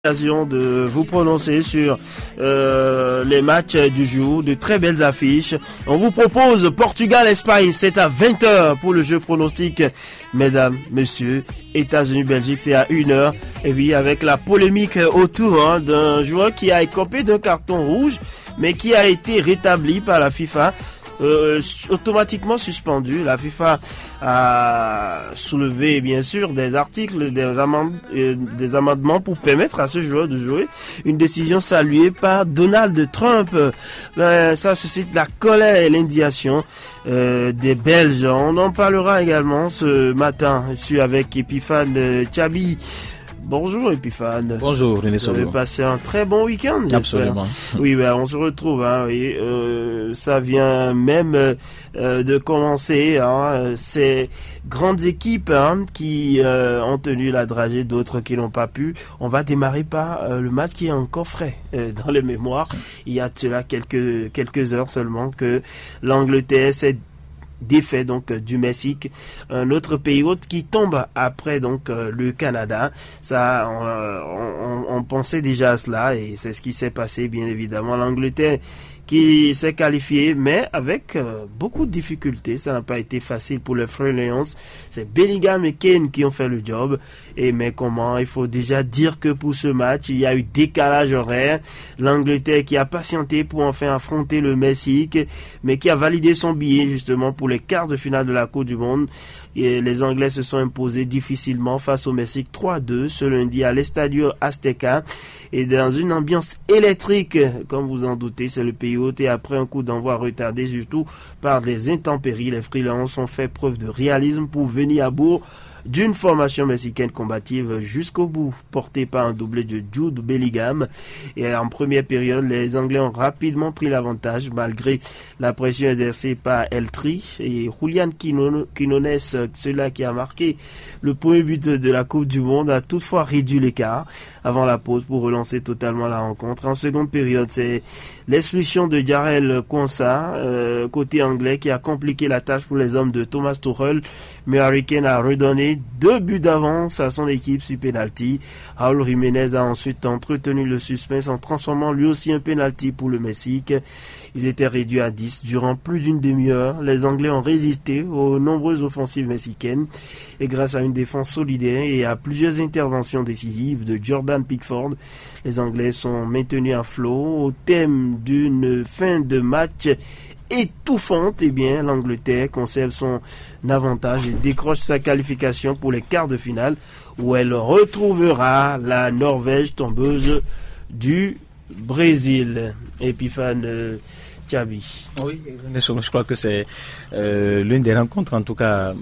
L'occasion de vous prononcer sur les matchs du jour, de très belles affiches. On vous propose Portugal-Espagne, c'est à 20h pour le jeu pronostic. Mesdames, messieurs, États-Unis-Belgique, c'est à 1h. Et oui, avec la polémique autour d'un joueur qui a écopé d'un carton rouge, mais qui a été rétabli par la FIFA. Automatiquement suspendu. La FIFA a soulevé bien sûr des articles, des amendements pour permettre à ce joueur de jouer. Une décision saluée par Donald Trump. Ça suscite la colère et l'indignation des Belges. On en parlera également ce matin. Je suis avec Epiphane Tchabi. Bonjour Epiphane. Bonjour René Sobo. Vous avez passé un très bon week-end, j'espère. Absolument. Oui, on se retrouve. Ça vient même de commencer. Ces grandes équipes qui ont tenu la dragée, d'autres qui n'ont pas pu. On va démarrer par le match qui est encore frais dans les mémoires. Il y a de cela quelques heures seulement que l'Angleterre s'est défait donc du Mexique, un autre pays hôte qui tombe après donc le Canada. Ça, on pensait déjà à cela et c'est ce qui s'est passé bien évidemment. L'Angleterre qui s'est qualifié, mais avec beaucoup de difficultés. Ça n'a pas été facile pour les Free Lions. C'est Bellingham et Kane qui ont fait le job. Mais comment? Il faut déjà dire que pour ce match, il y a eu décalage horaire. L'Angleterre qui a patienté pour enfin affronter le Mexique, mais qui a validé son billet justement pour les quarts de finale de la Coupe du Monde. Et les Anglais se sont imposés difficilement face au Mexique 3-2 ce lundi à l'Estadio Azteca. Et dans une ambiance électrique, comme vous en doutez, c'est le pays hôte. Et après un coup d'envoi retardé, surtout par des intempéries, les Free Lions ont fait preuve de réalisme pour venir à bout d'une formation mexicaine combative jusqu'au bout, portée par un doublé de Jude Bellingham. Et en première période, les Anglais ont rapidement pris l'avantage malgré la pression exercée par Eltri et Julian Quinones, celui-là qui a marqué le premier but de la Coupe du Monde, a toutefois réduit l'écart avant la pause pour relancer totalement la rencontre. En seconde période, c'est l'expulsion de Jarell Quansah côté anglais qui a compliqué la tâche pour les hommes de Thomas Tuchel, mais Harry Kane a redonné 2 buts d'avance à son équipe sur penalty. Raúl Jiménez a ensuite entretenu le suspense en transformant lui aussi un penalty pour le Mexique. Ils étaient réduits à 10 durant plus d'une demi-heure. Les Anglais ont résisté aux nombreuses offensives mexicaines et grâce à une défense solidaire et à plusieurs interventions décisives de Jordan Pickford, les Anglais sont maintenus à flot au thème d'une fin de match étouffante. L'Angleterre conserve son avantage et décroche sa qualification pour les quarts de finale où elle retrouvera la Norvège, tombeuse du Brésil. Epiphane Tchabi. Oui, je crois que c'est l'une des rencontres, en tout cas,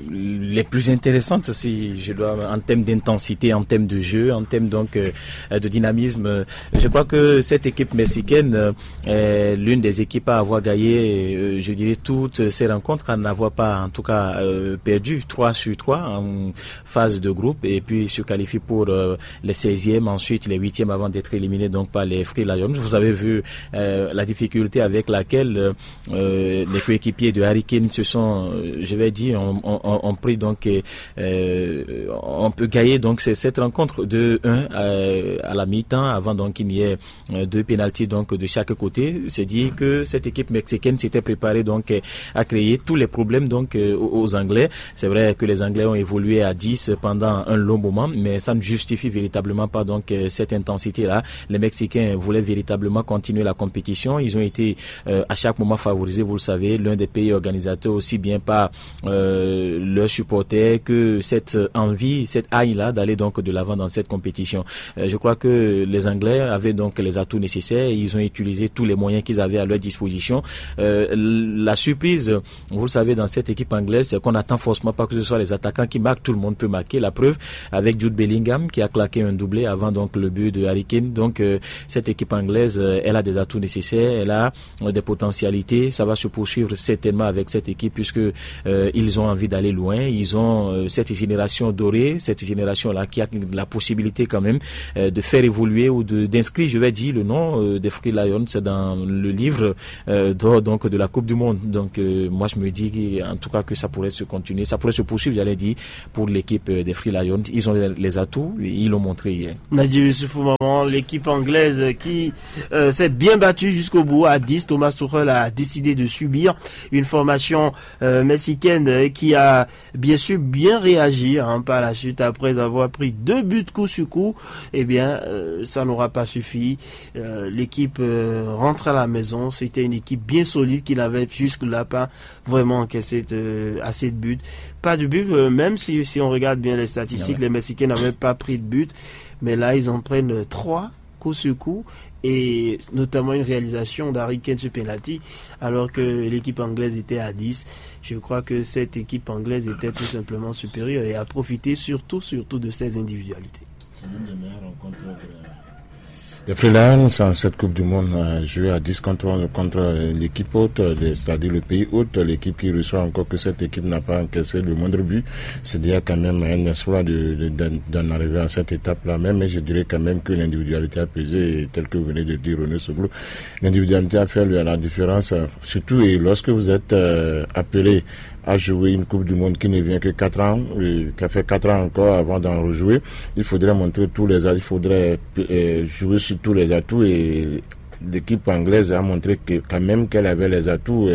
les plus intéressantes, si je dois, en termes d'intensité, en termes de jeu, en termes donc de dynamisme. Je crois que cette équipe mexicaine est l'une des équipes à avoir gagné, je dirais, toutes ces rencontres, à n'avoir pas, en tout cas, perdu 3-3 en phase de groupe et puis se qualifie pour les 16e, ensuite les 8e avant d'être éliminé donc par les Free Lions. Vous avez vu la difficulté avec laquelle les coéquipiers de Harry Kane se sont, je vais dire, ont pris donc, on peut gagner donc cette rencontre de 1 à la mi-temps avant donc qu'il y ait 2 pénaltys donc de chaque côté. C'est dire que cette équipe mexicaine s'était préparée donc à créer tous les problèmes donc aux Anglais. C'est vrai que les Anglais ont évolué à 10 pendant un long moment, mais ça ne justifie véritablement pas donc cette intensité-là. Les Mexicains voulaient véritablement continuer la compétition. Ils ont été à chaque moment favorisés, vous le savez, l'un des pays organisateurs aussi bien par leurs supporters que cette envie, cette haine-là d'aller donc de l'avant dans cette compétition. Je crois que les Anglais avaient donc les atouts nécessaires et ils ont utilisé tous les moyens qu'ils avaient à leur disposition. La surprise, vous le savez, dans cette équipe anglaise, c'est qu'on n'attend forcément pas que ce soit les attaquants qui marquent, tout le monde peut marquer. La preuve avec Jude Bellingham qui a claqué un doublé avant donc le but de Harry Kane. Donc cette équipe anglaise, elle a des atouts nécessaires, elle a des potentialités. Ça va se poursuivre certainement avec cette équipe puisque ils ont envie d'aller loin. Ils ont cette génération dorée, cette génération-là qui a la possibilité quand même de faire évoluer ou d'inscrire, je vais dire, le nom des Free Lions dans le livre d'or donc de la Coupe du Monde. Donc moi je me dis en tout cas que ça pourrait se continuer, ça pourrait se poursuivre, j'allais dire, pour l'équipe des Free Lions. Ils ont les atouts, ils l'ont montré hier. Nadia Youssoufou Maman, l'équipe anglaise qui s'est bien battue jusqu'au bout à 10. Thomas Tuchel a décidé de subir une formation mexicaine qui a bien sûr bien réagi par la suite après avoir pris 2 buts coup sur coup. Eh bien, ça n'aura pas suffi. L'équipe rentre à la maison. C'était une équipe bien solide qui n'avait jusque-là pas vraiment encaissé assez de buts. Pas de but, même si on regarde bien les statistiques, les Mexicains n'avaient pas pris de but. Mais là, ils en prennent 3 coup sur coup. Et notamment une réalisation d'Harry Kane sur penalty, alors que l'équipe anglaise était à 10. Je crois que cette équipe anglaise était tout simplement supérieure et a profité surtout de ses individualités. C'est l'une des meilleures rencontres des Free Lions en cette Coupe du Monde, joué à 10 contre l'équipe haute, c'est-à-dire le pays hôte, l'équipe qui reçoit encore que cette équipe n'a pas encaissé le moindre but. C'est déjà quand même un espoir d'en arriver à cette étape-là même, mais je dirais quand même que l'individualité a pesé, et tel que vous venez de dire René Soglou, l'individualité a fait la différence, surtout et lorsque vous êtes appelé à jouer une Coupe du Monde qui ne vient que 4 ans, qui a fait 4 ans encore avant d'en rejouer, il faudrait montrer tous les atouts, il faudrait jouer sur tous les atouts et l'équipe anglaise a montré que quand même qu'elle avait les atouts.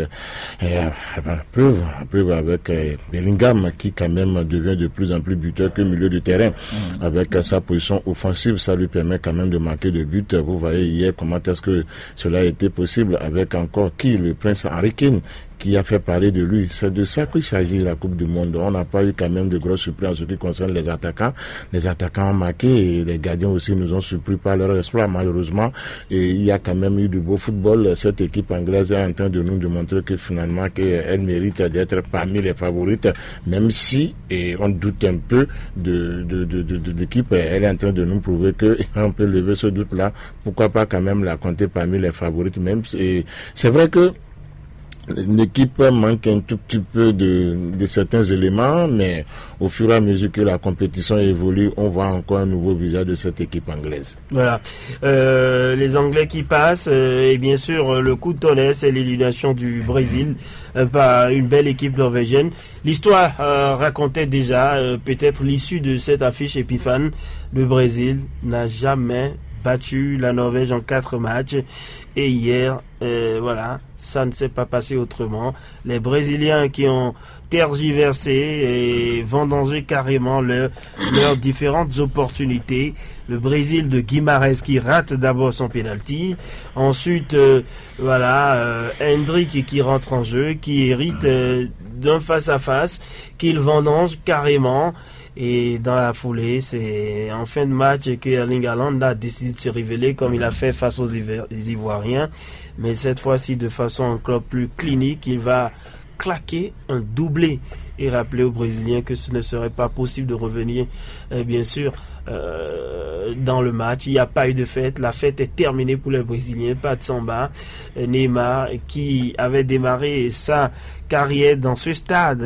La preuve avec Bellingham qui quand même devient de plus en plus buteur que milieu de terrain. Avec sa position offensive, ça lui permet quand même de marquer de buts. Vous voyez hier comment est-ce que cela a été possible avec encore le prince Harry Kane qui a fait parler de lui. C'est de ça qu'il s'agit, la Coupe du Monde. On n'a pas eu quand même de grosses surprises en ce qui concerne les attaquants. Les attaquants ont marqué et les gardiens aussi nous ont surpris par leur exploit, malheureusement. Et il y a quand même eu du beau football. Cette équipe anglaise est en train de nous démontrer que finalement qu'elle mérite d'être parmi les favorites, même si on doute un peu de l'équipe. Elle est en train de nous prouver qu'on peut lever ce doute-là. Pourquoi pas quand même la compter parmi les favorites même. Et c'est vrai que l'équipe manque un tout petit peu de certains éléments, mais au fur et à mesure que la compétition évolue, on voit encore un nouveau visage de cette équipe anglaise. Voilà. Les Anglais qui passent, et bien sûr, le coup de tonnerre, c'est l'élimination du Brésil par une belle équipe norvégienne. L'histoire racontait déjà peut-être l'issue de cette affiche épiphane. Le Brésil n'a jamais battu la Norvège en 4 matchs et hier, voilà, ça ne s'est pas passé autrement. Les Brésiliens qui ont tergiversé et vendangé carrément leurs différentes opportunités. Le Brésil de Guimarães qui rate d'abord son penalty, ensuite Hendrick qui rentre en jeu, qui hérite d'un face-à-face qu'il vendange carrément. Et dans la foulée, c'est en fin de match que Erling Haaland a décidé de se révéler comme il a fait face aux Ivoiriens. Mais cette fois-ci, de façon encore plus clinique, il va claquer un doublé et rappeler aux Brésiliens que ce ne serait pas possible de revenir, bien sûr, dans le match. Il n'y a pas eu de fête. La fête est terminée pour les Brésiliens. Pas de samba. Neymar, qui avait démarré sa carrière dans ce stade,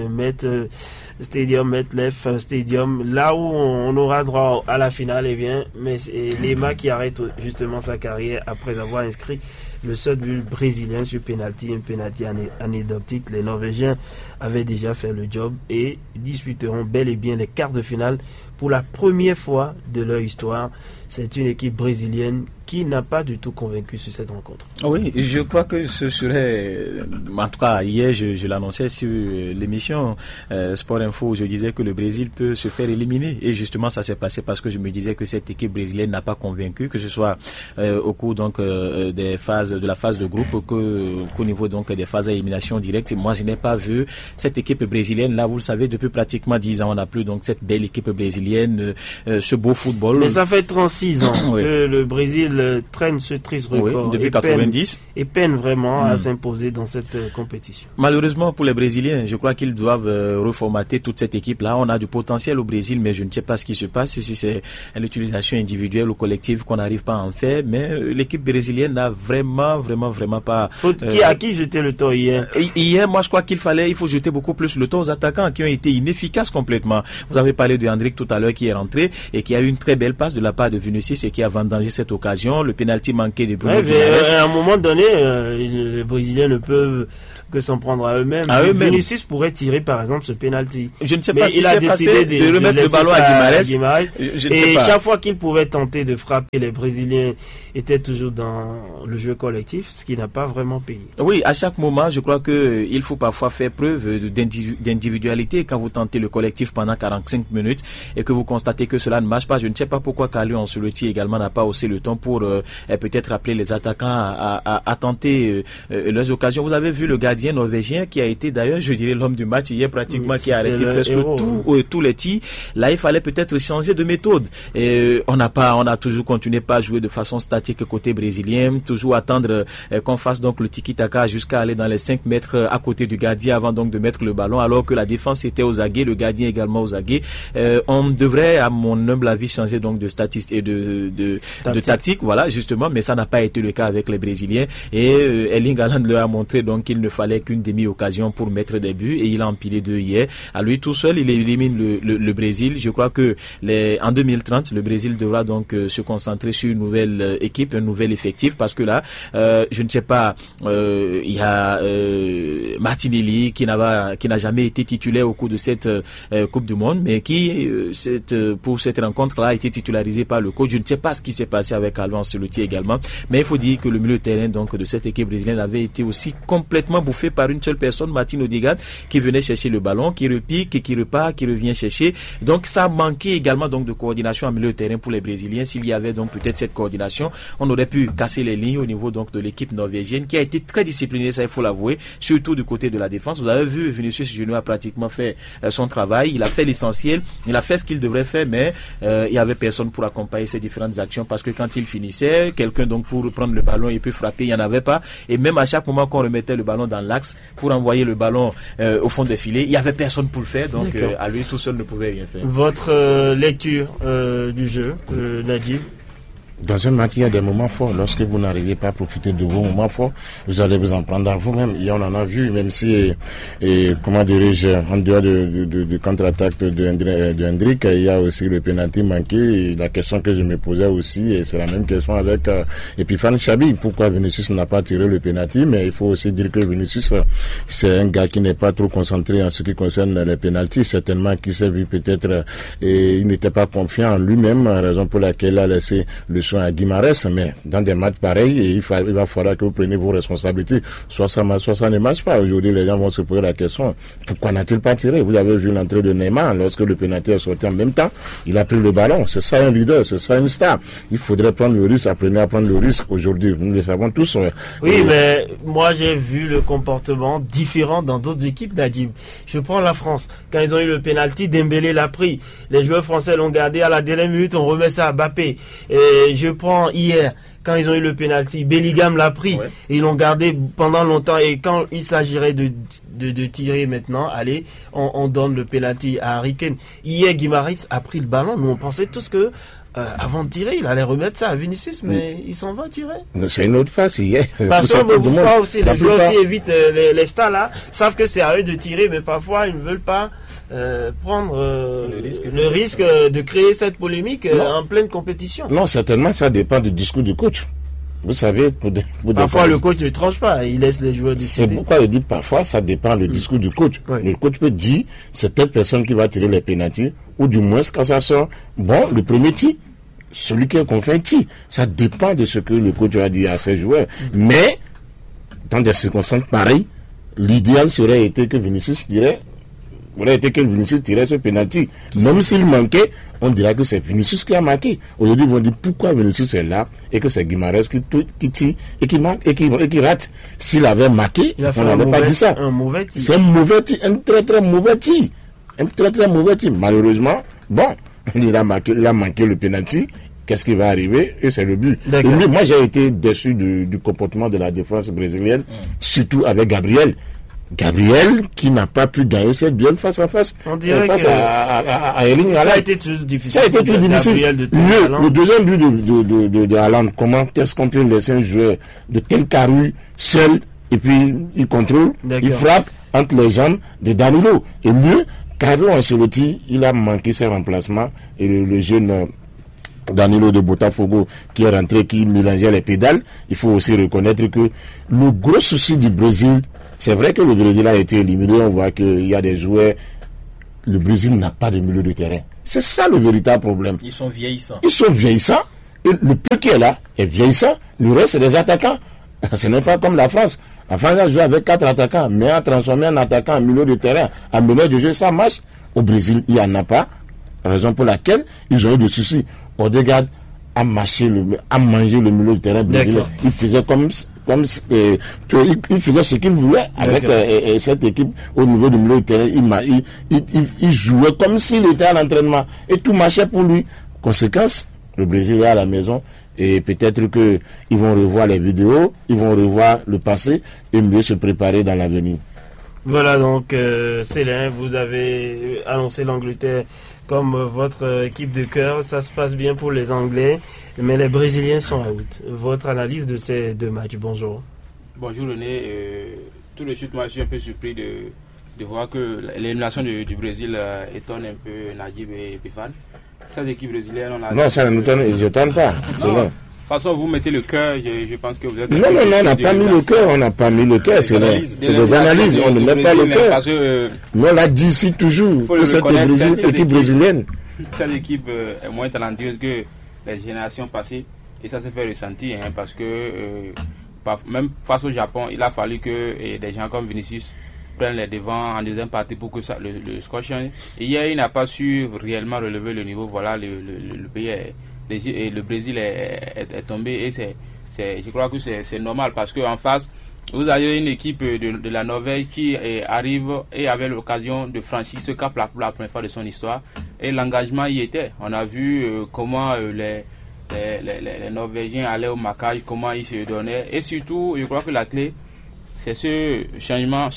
MetLife Stadium, là où on aura droit à la finale, mais c'est Neymar qui arrête justement sa carrière après avoir inscrit le seul but brésilien sur penalty, un penalty anecdotique. Les Norvégiens avaient déjà fait le job et disputeront bel et bien les quarts de finale pour la première fois de leur histoire. C'est une équipe brésilienne qui n'a pas du tout convaincu sur cette rencontre. Oui, je crois que ce serait, en tout cas hier je l'annonçais sur l'émission Sport Info, je disais que le Brésil peut se faire éliminer et justement ça s'est passé parce que je me disais que cette équipe brésilienne n'a pas convaincu, que ce soit au cours donc de la phase de groupe qu'au niveau donc des phases à élimination directe. Moi je n'ai pas vu cette équipe brésilienne là, vous le savez, depuis pratiquement 10 ans on n'a plus donc cette belle équipe brésilienne brésilienne, ce beau football. Mais ça fait 36 ans oui. que le Brésil traîne ce triste record. Oui, depuis 90. Et peine vraiment à s'imposer dans cette compétition. Malheureusement pour les Brésiliens, je crois qu'ils doivent reformater toute cette équipe-là. On a du potentiel au Brésil, mais je ne sais pas ce qui se passe, si c'est l'utilisation individuelle ou collective qu'on n'arrive pas à en faire. Mais l'équipe brésilienne n'a vraiment pas... À qui jeter le tort hier? Hier, moi je crois il faut jeter beaucoup plus le tort aux attaquants qui ont été inefficaces complètement. Vous avez parlé de Hendrick tout à l'heure qui est rentré et qui a eu une très belle passe de la part de Vinicius et qui a vendangé cette occasion. Le penalty manqué de Bruno Guimaraes. À un moment donné, les Brésiliens ne peuvent que s'en prendre à eux-mêmes. Vinicius pourrait tirer par exemple ce penalty. Je ne sais pas ce qui s'est passé de remettre le ballon à Guimaraes. Et chaque fois qu'il pouvait tenter de frapper, les Brésiliens étaient toujours dans le jeu collectif, ce qui n'a pas vraiment payé. Oui, à chaque moment, je crois que il faut parfois faire preuve d'individualité quand vous tentez le collectif pendant 45 minutes et que vous constatez que cela ne marche pas. Je ne sais pas pourquoi Carlo Ancelotti également n'a pas haussé le ton pour peut-être appeler les attaquants à tenter leurs occasions. Vous avez vu le gardien norvégien qui a été d'ailleurs, je dirais, l'homme du match hier pratiquement, qui a arrêté presque tous les tirs. Là, il fallait peut-être changer de méthode. Et on a toujours continué pas à jouer de façon statique côté brésilien, toujours attendre qu'on fasse donc le tiki-taka jusqu'à aller dans les 5 mètres à côté du gardien avant donc de mettre le ballon, alors que la défense était aux aguets, le gardien également aux aguets. On devrait, à mon humble avis, changer donc de statistique et de tactique, voilà, justement, mais ça n'a pas été le cas avec les Brésiliens. Et Erling Haaland leur a montré donc qu'il ne fallait qu'une demi-occasion pour mettre des buts et il a empilé 2 hier. À lui tout seul, il élimine le Brésil. Je crois que en 2030, le Brésil devra donc se concentrer sur une nouvelle équipe, un nouvel effectif, parce que là, je ne sais pas, il y a Martinelli qui n'a jamais été titulaire au cours de cette Coupe du Monde, mais qui pour cette rencontre-là a été titularisé par le coach. Je ne sais pas ce qui s'est passé avec Carlo Ancelotti également, mais il faut dire que le milieu de terrain donc de cette équipe brésilienne avait été aussi complètement bouffé par une seule personne, Martin Odegaard, qui venait chercher le ballon, qui repique, qui repart, qui revient chercher. Donc ça manquait également donc de coordination en milieu de terrain pour les Brésiliens. S'il y avait donc peut-être cette coordination, on aurait pu casser les lignes au niveau donc de l'équipe norvégienne qui a été très disciplinée, ça il faut l'avouer, surtout du côté de la défense. Vous avez vu, Vinicius Junior a pratiquement fait son travail, il a fait l'essentiel, il a fait ce qu'il devrait faire, mais il y avait personne pour accompagner ces différentes actions, parce que quand il finissait, quelqu'un donc pour prendre le ballon et puis frapper, il n'y en avait pas. Et même à chaque moment qu'on remettait le ballon dans l'axe pour envoyer le ballon au fond des filets, il n'y avait personne pour le faire, donc à lui tout seul ne pouvait rien faire. Votre lecture du jeu, Nadjib? Dans un match, il y a des moments forts. Lorsque vous n'arrivez pas à profiter de vos moments forts, vous allez vous en prendre à vous-même. Et on en a vu, même si, comment dirais-je, en dehors de contre-attaque de Hendrick, il y a aussi le penalty manqué. Et la question que je me posais aussi, et c'est la même question avec Epiphane Chabi. Pourquoi Vinicius n'a pas tiré le penalty? Mais il faut aussi dire que Vinicius, c'est un gars qui n'est pas trop concentré en ce qui concerne les penalties. Certainement, qui s'est vu peut-être, et il n'était pas confiant en lui-même, raison pour laquelle il a laissé le à Guimaraes, mais dans des matchs pareils, il va falloir que vous preniez vos responsabilités. Soit ça marche, soit ça ne marche pas. Aujourd'hui, les gens vont se poser la question, pourquoi n'a-t-il pas tiré? Vous avez vu l'entrée de Neymar, lorsque le pénalty est sorti en même temps, il a pris le ballon. C'est ça un leader, c'est ça une star. Il faudrait prendre le risque, apprenez à prendre le risque aujourd'hui. Nous le savons tous. Oui, mais moi j'ai vu le comportement différent dans d'autres équipes, Nadjib. Je prends la France. Quand ils ont eu le pénalty, Dembélé l'a pris. Les joueurs français l'ont gardé à la dernière minute, on remet ça à Mbappé. Et je prends hier, quand ils ont eu le penalty, Bellingham l'a pris, ouais. Et ils l'ont gardé pendant longtemps, et quand il s'agirait de tirer maintenant, allez, on donne le penalty à Harry Kane. Hier, Guimaraes a pris le ballon, nous on pensait tous que avant de tirer, il allait remettre ça à Vinicius, mais il s'en va tirer. C'est une autre phase hier. Parce que aussi, les joueurs aussi évitent les stars là, savent que c'est à eux de tirer, mais parfois ils ne veulent pas prendre le risque de créer cette polémique en pleine compétition. Non, certainement, ça dépend du discours du coach. Vous savez, parfois le coach ne tranche pas, il laisse les joueurs décider. C'est pourquoi je dis parfois ça dépend du discours du coach. Oui. Le coach peut dire c'est telle personne qui va tirer les pénaltys, ou du moins quand ça sort, bon, le premier tir, celui qui a confié un tir. Ça dépend de ce que le coach a dit à ses joueurs. Mais dans des circonstances pareilles, l'idéal serait été que Vinicius tirait ce penalty. Même s'il manquait, on dira que c'est Vinicius qui a marqué. Aujourd'hui, ils vont dire pourquoi Vinicius est là et que c'est Guimaraes qui tire et qui marque et qui rate. S'il avait marqué, on n'aurait pas dit ça. C'est un mauvais tir, un très très mauvais tir. Un très très mauvais tir. Malheureusement, bon, il a manqué le penalty. Qu'est-ce qui va arriver? Et c'est le but. Et D'accord. lui, moi, j'ai été déçu du comportement de la défense brésilienne, surtout avec Gabriel. Gabriel qui n'a pas pu gagner cette duel face à face. On dirait face que à Erling ça Haaland. a été toujours difficile. Ça a été tout difficile. Gabriel de Haaland. Le deuxième but de Haaland, comment est-ce qu'on peut laisser un joueur de tel carrure seul et puis il contrôle, il frappe entre les jambes de Danilo. Et mieux, Carlo Ancelotti, il a manqué ses remplacements et le jeune Danilo de Botafogo qui est rentré, qui mélangeait les pédales. Il faut aussi reconnaître que le gros souci du Brésil, c'est vrai que le Brésil a été éliminé, on voit qu'il y a des joueurs. Le Brésil n'a pas de milieu de terrain. C'est ça le véritable problème. Ils sont vieillissants. Et le peu qui est là est vieillissant. Le reste, c'est des attaquants. Ce n'est pas comme la France. La France a joué avec 4 attaquants, mais a transformé un attaquant en milieu de terrain. En meneur de jeu, ça marche. Au Brésil, il n'y en a pas. Raison pour laquelle ils ont eu des soucis. Odegaard a mangé le milieu de terrain brésilien. Il faisait il faisait ce qu'il voulait avec cette équipe au niveau du milieu de terrain. Il jouait comme s'il était à l'entraînement et tout marchait pour lui. Conséquence, le Brésil est à la maison et peut-être que ils vont revoir les vidéos, ils vont revoir le passé et mieux se préparer dans l'avenir. Voilà donc Célin, vous avez annoncé l'Angleterre comme votre équipe de cœur. Ça se passe bien pour les Anglais, mais les Brésiliens sont out. Votre analyse de ces deux matchs, bonjour. Bonjour René, tout de suite moi je suis un peu surpris de voir que l'élimination du Brésil étonne un peu Najib et Bifan. Cette équipe brésilienne, non, ça ne nous étonne pas. De toute façon, vous mettez le cœur, je pense que vous êtes... Non, on n'a pas mis le cœur, on n'a pas mis le cœur, c'est des analyses, on ne met pas le cœur. Mais on l'a dit ici toujours, que cette équipe brésilienne... Cette équipe est moins talentueuse que les générations passées, et ça se fait ressentir, parce que même face au Japon, il a fallu que des gens comme Vinicius prennent les devants en deuxième partie pour que le score change. Et hier, il n'a pas su réellement relever le niveau, voilà, le pays et le Brésil est tombé et je crois que c'est normal parce qu'en face vous avez une équipe de la Norvège qui arrive et avait l'occasion de franchir ce cap pour la première fois de son histoire et l'engagement y était. On a vu comment les Norvégiens allaient au marquage, comment ils se donnaient et surtout je crois que la clé c'est ce changement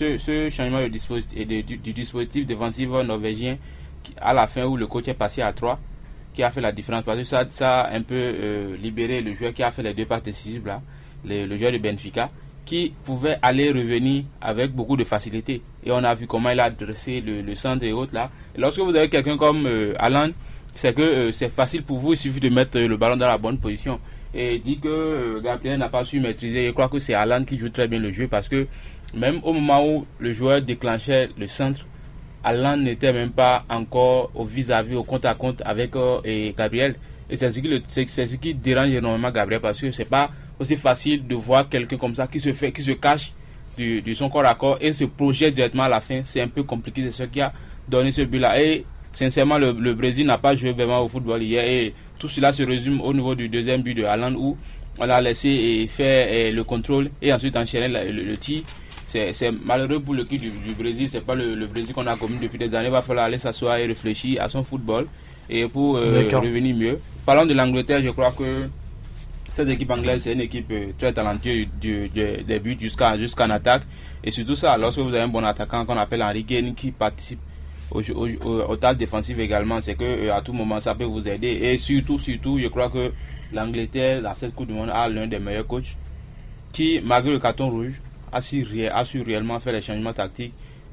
du dispositif défensif norvégien à la fin où le coach est passé à 3 qui a fait la différence parce que ça a un peu libéré le joueur qui a fait les deux passes décisives là, le joueur de Benfica qui pouvait aller revenir avec beaucoup de facilité et on a vu comment il a dressé le centre et autres là. Et lorsque vous avez quelqu'un comme Haaland, c'est que c'est facile pour vous, il suffit de mettre le ballon dans la bonne position et dit que Gabriel n'a pas su maîtriser. Je crois que c'est Haaland qui joue très bien le jeu parce que même au moment où le joueur déclenchait le centre, Haaland n'était même pas encore au vis-à-vis, au compte-à-compte avec Gabriel. Et c'est ce qui dérange énormément Gabriel parce que c'est pas aussi facile de voir quelqu'un comme ça qui se cache de son corps à corps et se projette directement à la fin. C'est un peu compliqué, c'est ce qui a donné ce but-là. Et sincèrement, le Brésil n'a pas joué vraiment au football hier. Et tout cela se résume au niveau du deuxième but de Haaland où on a laissé faire le contrôle et ensuite enchaîner le tir. C'est malheureux pour l'équipe du Brésil, c'est pas le Brésil qu'on a connu depuis des années. Il va falloir aller s'asseoir et réfléchir à son football et pour revenir mieux. Parlons de l'Angleterre, je crois que cette équipe anglaise c'est une équipe très talentueuse des buts jusqu'en attaque et surtout ça, lorsque vous avez un bon attaquant qu'on appelle Harry Kane qui participe aux tâches défensives également, c'est que à tout moment ça peut vous aider et surtout je crois que l'Angleterre dans cette Coupe du Monde a l'un des meilleurs coachs qui malgré le carton rouge a su réellement faire les changements tactiques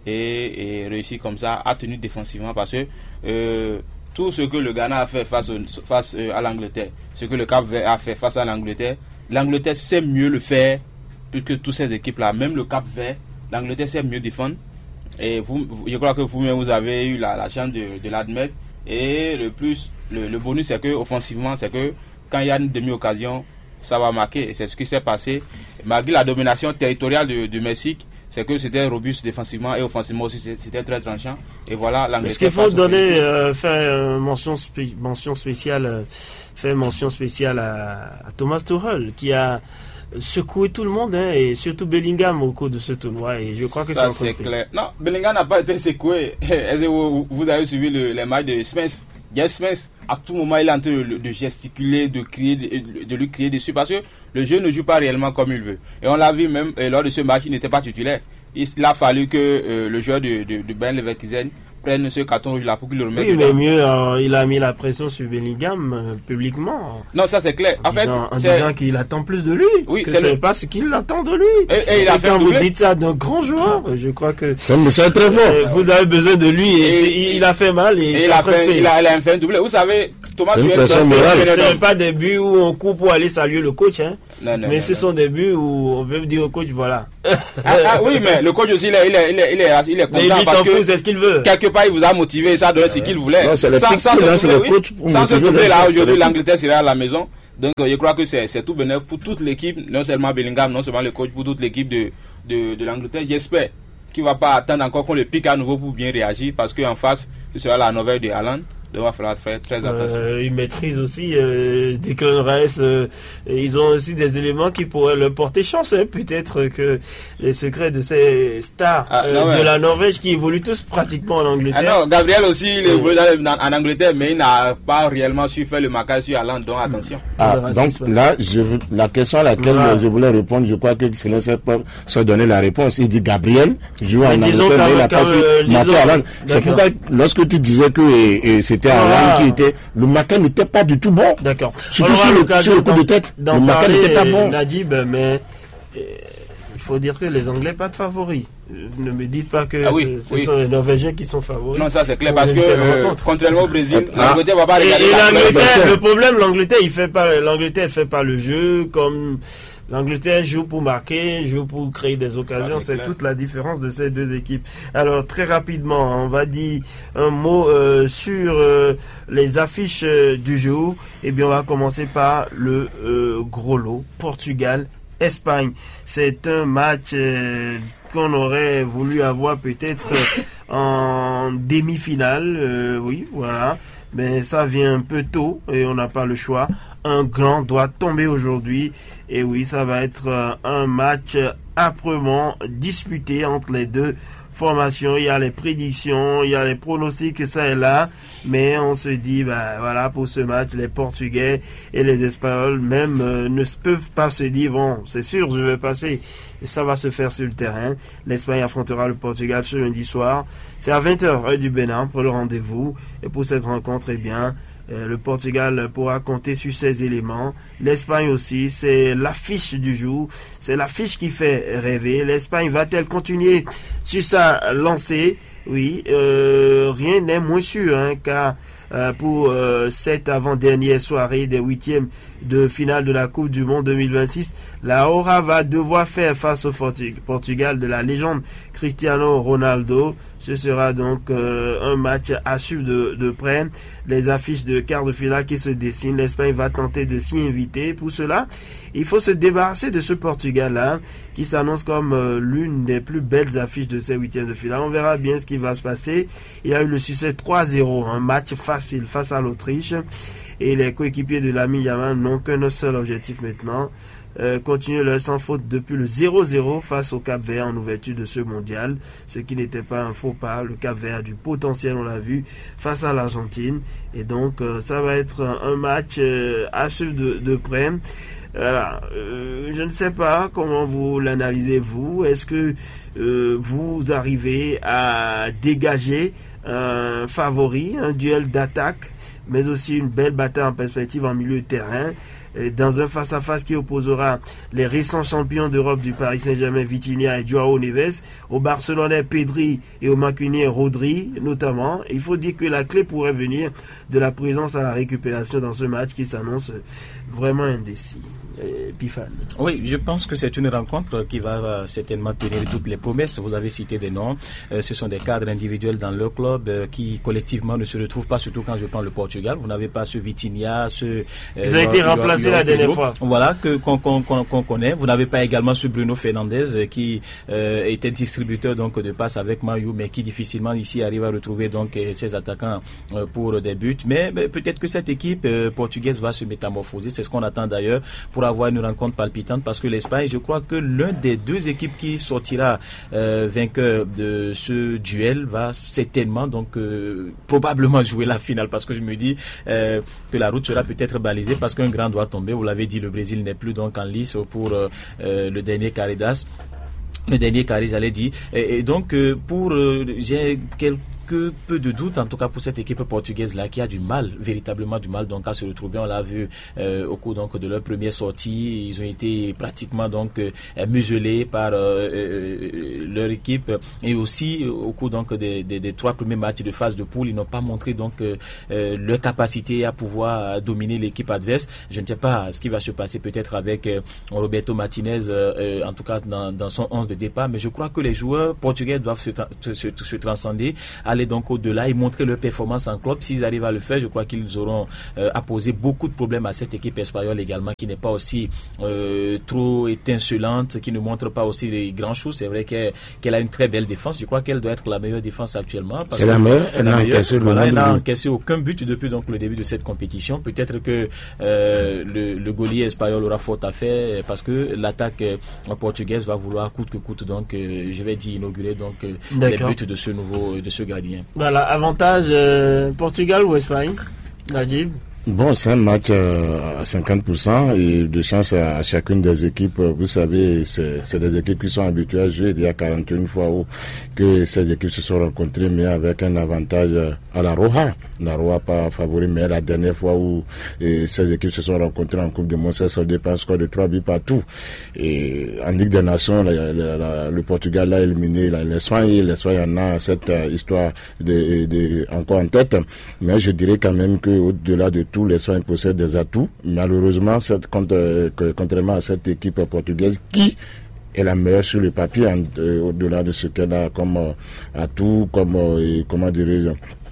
et réussir comme ça à tenir défensivement parce que tout ce que le Ghana a fait face à l'Angleterre, ce que le Cap-Vert a fait face à l'Angleterre sait mieux le faire plus que toutes ces équipes là, même le Cap-Vert, l'Angleterre sait mieux défendre et je crois que vous-même vous avez eu la chance de l'admettre et le bonus c'est que offensivement c'est que quand il y a une demi-occasion ça va marquer et c'est ce qui s'est passé malgré la domination territoriale du Mexique, c'est que c'était robuste défensivement et offensivement aussi c'était très tranchant et voilà l'Angleterre. Est-ce qu'il faut donner faire mention spéciale à Thomas Tuchel qui a secoué tout le monde et surtout Bellingham au cours de ce tournoi et je crois que c'est clair. Non, Bellingham n'a pas été secoué. Est-ce que vous avez suivi les matchs de Smith James Spence, à tout moment, il est en train de gesticuler, de crier, de lui crier dessus, parce que le jeu ne joue pas réellement comme il veut. Et on l'a vu même lors de ce match, il n'était pas titulaire. Il a fallu que le joueur de Bayer Leverkusen prenne ce carton rouge là pour qu'il le remette. Oui, mais mieux, il a mis la pression sur Bellingham publiquement. Non, ça c'est clair. En disant qu'il attend plus de lui. Oui, c'est pas ce qu'il attend de lui. Et il a fait quand vous dites ça d'un grand joueur, je crois que c'est très fort. Vous avez besoin de lui et il a fait mal et il a fait un doublé. Vous savez, Thomas Tuchel, ce n'est pas des buts où on court pour aller saluer le coach, hein. Non, mais ce sont des buts où on veut dire au coach, voilà. Oui, mais le coach aussi, il est content. Mais lui s'en fout, c'est ce qu'il veut. Quelque part, il vous a motivé, ça donne ce qu'il voulait. Non, sans se doubler là, aujourd'hui, l'Angleterre sera à la maison. Donc, je crois que c'est tout bénéfique pour toute l'équipe, non seulement Bellingham, non seulement le coach, pour toute l'équipe de l'Angleterre. J'espère qu'il ne va pas attendre encore qu'on le pique à nouveau pour bien réagir, parce qu'en face, ce sera la Norvège de Haaland. Donc, il va falloir faire très attention. Ils maîtrisent aussi Declan Rice. Ils ont aussi des éléments qui pourraient leur porter chance. Hein. Peut-être que les secrets de ces stars de la Norvège qui évoluent tous pratiquement en Angleterre. Non, Gabriel aussi, il évolue en Angleterre, mais il n'a pas réellement su faire le marquage sur Haaland. Donc, attention. Donc là, la question à laquelle je voulais répondre, je crois que c'est pas se donner la réponse. Il dit Gabriel joue en Angleterre, mais il n'a pas su marquer Haaland. C'est pourquoi, lorsque tu disais que c'était Haaland qui était, le marquage n'était pas du tout bon. D'accord. Surtout sur le coup de tête, le marquage n'était pas bon. Najib, mais il faut dire que les Anglais pas de favoris. Ne me dites pas que ce sont les Norvégiens qui sont favoris. Non, ça c'est clair, parce que contrairement au Brésil, l'Angleterre va pas regarder. Et le problème, l'Angleterre fait pas le jeu comme. L'Angleterre joue pour marquer, joue pour créer des occasions. C'est toute la différence de ces deux équipes. Alors, très rapidement, on va dire un mot sur les affiches du jour. Eh bien, on va commencer par le gros lot. Portugal-Espagne. C'est un match qu'on aurait voulu avoir peut-être en demi-finale. Oui, voilà. Mais ça vient un peu tôt et on n'a pas le choix. Un grand doit tomber aujourd'hui. Et oui, ça va être un match âprement disputé entre les deux formations. Il y a les prédictions, il y a les pronostics, ça et là. Mais on se dit, voilà, pour ce match, les Portugais et les Espagnols même ne peuvent pas se dire, bon, c'est sûr, je vais passer. Et ça va se faire sur le terrain. L'Espagne affrontera le Portugal ce lundi soir. C'est à 20h, heure du Bénin, pour le rendez-vous. Et pour cette rencontre, eh bien, le Portugal pourra compter sur ses éléments. L'Espagne aussi, c'est l'affiche du jour. C'est l'affiche qui fait rêver. L'Espagne va-t-elle continuer sur sa lancée? Oui, rien n'est moins sûr, hein, car pour cette avant-dernière soirée des huitièmes de finale de la Coupe du Monde 2026, la Aura va devoir faire face au Portugal de la légende Cristiano Ronaldo. Ce sera donc un match à suivre de près. Les affiches de quart de finale qui se dessinent. L'Espagne va tenter de s'y inviter. Pour cela, il faut se débarrasser de ce Portugal-là qui s'annonce comme l'une des plus belles affiches de ces huitièmes de finale. On verra bien ce qui va se passer. Il y a eu le succès 3-0, un match facile face à l'Autriche. Et les coéquipiers de Lamine Yamal n'ont qu'un seul objectif maintenant. Continuer leur sans faute depuis le 0-0 face au Cap-Vert en ouverture de ce mondial, ce qui n'était pas un faux pas. Le Cap-Vert a du potentiel, on l'a vu, face à l'Argentine, et donc ça va être un match à suivre de près. Voilà. Je ne sais pas comment vous l'analysez vous. Est-ce que vous arrivez à dégager un favori, un duel d'attaque, mais aussi une belle bataille en perspective en milieu de terrain, dans un face-à-face qui opposera les récents champions d'Europe du Paris Saint-Germain, Vitinha et Joao Neves, aux Barcelonais Pedri et aux Mancuniens Rodri notamment. Il faut dire que la clé pourrait venir de la présence à la récupération dans ce match qui s'annonce vraiment indécis. Pifan. Oui, je pense que c'est une rencontre qui va certainement tenir toutes les promesses. Vous avez cité des noms. Ce sont des cadres individuels dans le club qui collectivement ne se retrouvent pas, surtout quand je prends le Portugal. Vous n'avez pas ce Vitinha, ils ont été remplacés la dernière fois. Voilà, qu'on connaît. Vous n'avez pas également ce Bruno Fernandes qui était distributeur donc de passes avec Mayu, mais qui difficilement ici arrive à retrouver donc ses attaquants pour des buts. Mais peut-être que cette équipe portugaise va se métamorphoser. C'est ce qu'on attend d'ailleurs pour avoir une rencontre palpitante, parce que l'Espagne, je crois que l'un des deux équipes qui sortira vainqueur de ce duel va certainement directement, donc probablement jouer la finale, parce que je me dis que la route sera peut-être balisée parce qu'un grand doit tomber. Vous l'avez dit, le Brésil n'est plus donc en lice pour le dernier carré d'as. Le dernier carré, j'allais dire. Et donc, j'ai peu de doute, en tout cas pour cette équipe portugaise là, qui a du mal, véritablement du mal, donc à se retrouver. On l'a vu au cours donc de leur première sortie, ils ont été pratiquement donc muselés par leur équipe, et aussi au cours donc des 3 premiers matchs de phase de poule, ils n'ont pas montré donc leur capacité à pouvoir dominer l'équipe adverse. Je ne sais pas ce qui va se passer peut-être avec Roberto Martinez, en tout cas dans son 11 de départ, mais je crois que les joueurs portugais doivent se transcender, aller donc au-delà et montrer leur performance en club. S'ils arrivent à le faire, je crois qu'ils auront à poser beaucoup de problèmes à cette équipe espagnole également, qui n'est pas aussi trop étincelante, qui ne montre pas aussi les grands choses. C'est vrai qu'elle a une très belle défense. Je crois qu'elle doit être la meilleure défense actuellement. C'est la meilleure. Elle n'a encaissé aucun but depuis donc le début de cette compétition. Peut-être que le geôlier espagnol aura faute à faire, parce que l'attaque portugaise va vouloir coûte que coûte donc je vais dire inaugurer donc les buts de ce gardien. Voilà, avantage Portugal ou Espagne, Najib? Bon, c'est un match à 50% et de chance à chacune des équipes. Vous savez, c'est des équipes qui sont habituées à jouer. Il y a 41 fois où que ces équipes se sont rencontrées, mais avec un avantage à la Roja. La Roja pas favori, mais la dernière fois où ces équipes se sont rencontrées en Coupe du Monde, ça s'est dépassé un score de 3 buts partout. Et en Ligue des Nations, le Portugal l'a éliminé l'Espagne. L'Espagne en a cette histoire encore en tête. Mais je dirais quand même que au-delà de tout, l'Espagne possède des atouts. Malheureusement, contrairement à cette équipe portugaise qui est la meilleure sur le papier, au-delà de ce qu'elle a comme atout, comment dirais-je.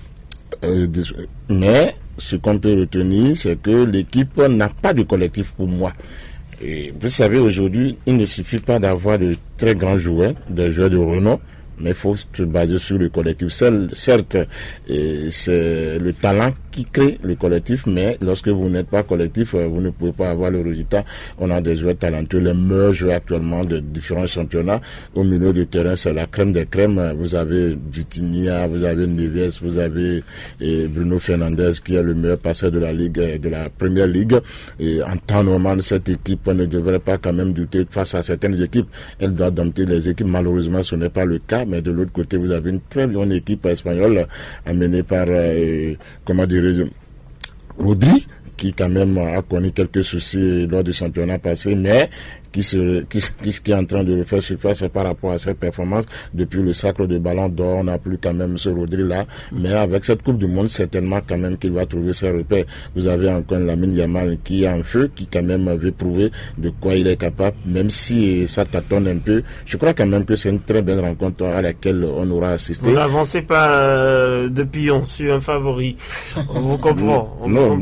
Mais ce qu'on peut retenir, c'est que l'équipe n'a pas de collectif pour moi. Et vous savez, aujourd'hui, il ne suffit pas d'avoir de très grands joueurs, des joueurs de renom, mais il faut se baser sur le collectif. Certes, c'est le talent qui crée le collectif, mais lorsque vous n'êtes pas collectif, vous ne pouvez pas avoir le résultat. On a des joueurs talentueux, les meilleurs joueurs actuellement de différents championnats. Au milieu du terrain, c'est la crème des crèmes. Vous avez Vitinha, vous avez Neves, vous avez Bruno Fernandes, qui est le meilleur passeur de la Ligue, de la Première Ligue. Et en temps normal, cette équipe ne devrait pas quand même douter face à certaines équipes. Elle doit dompter les équipes. Malheureusement, ce n'est pas le cas. Mais de l'autre côté, vous avez une très bonne équipe espagnole amenée par, Rodri, qui quand même a connu quelques soucis lors du championnat passé, mais qui est en train de refaire surface par rapport à cette performance. Depuis le sacre de Ballon d'Or, on n'a plus quand même ce Rodri-là. Mais avec cette Coupe du Monde, certainement quand même qu'il va trouver ses repères. Vous avez encore Lamine Yamal qui est en feu, qui quand même veut prouver de quoi il est capable, même si ça tâtonne un peu. Je crois quand même que c'est une très belle rencontre à laquelle on aura assisté. Vous n'avancez pas de pion sur un favori. On vous comprend.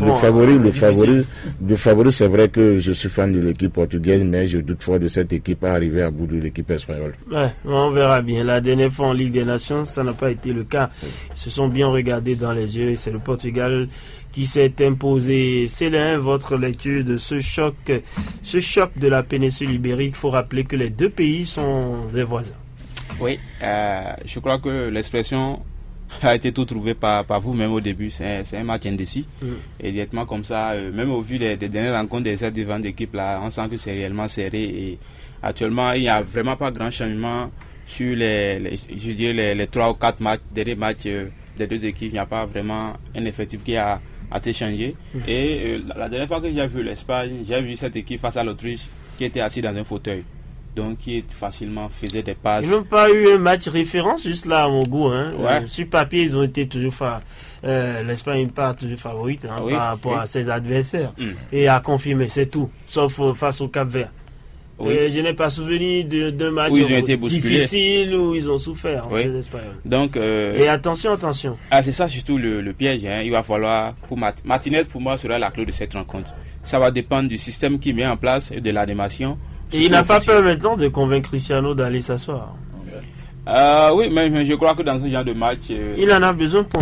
Le favori, c'est vrai que je suis fan de l'équipe portugaise, mais je doute fort de cette équipe à arriver à bout de l'équipe espagnole. Ouais, on verra bien. La dernière fois en Ligue des Nations, ça n'a pas été le cas. Ils se sont bien regardés dans les yeux. C'est le Portugal qui s'est imposé. C'est là votre lecture de ce choc de la péninsule ibérique. Il faut rappeler que les deux pays sont des voisins. Oui, je crois que l'expression a été tout trouvé par vous-même au début. C'est un match indécis. Et directement comme ça, même au vu des dernières rencontres des sept différentes équipes là, on sent que c'est réellement serré. Et actuellement, il n'y a vraiment pas grand changement sur les 3 ou 4 derniers matchs des deux équipes. Il n'y a pas vraiment un effectif qui a assez changé. Et la dernière fois que j'ai vu l'Espagne, j'ai vu cette équipe face à l'Autriche qui était assise dans un fauteuil. Donc qui facilement faisait des passes. Ils n'ont pas eu un match référence juste là à mon goût. Ouais. Sur papier, ils ont été toujours l'Espagne part toujours favorite par rapport à ses adversaires. Et à confirmer, c'est tout. Sauf face au Cap-Vert. Oui. Je n'ai pas souvenir d'un match difficile où ils ont souffert, ces Espagnols. Donc, et attention. C'est ça surtout le piège. Il va falloir... Martinez, pour moi, sera la clé de cette rencontre. Ça va dépendre du système qu'il met en place et de l'animation. Et il n'a pas peur maintenant de convaincre Cristiano d'aller s'asseoir. Oui, mais je crois que dans ce genre de match... il en a besoin pour le moment.